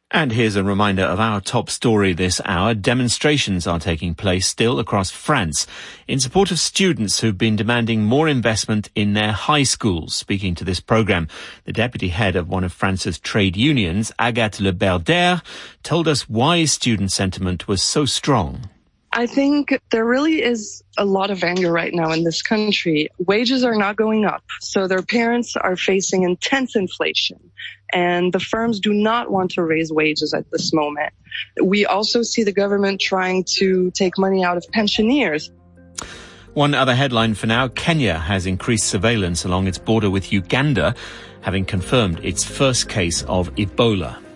And here's a reminder of our top story this hour. Demonstrations are taking place still across France in support of students who've been demanding more investment in their high schools. Speaking to this programme, the deputy head of one of France's trade unions, Agathe Le Berder, told us why student sentiment was so strong. I think there really is a lot of anger right now in this country. Wages are not going up, so their parents are facing intense inflation, and the firms do not want to raise wages at this moment. We also see the government trying to take money out of pensioners. One other headline for now, Kenya has increased surveillance along its border with Uganda, having confirmed its first case of Ebola.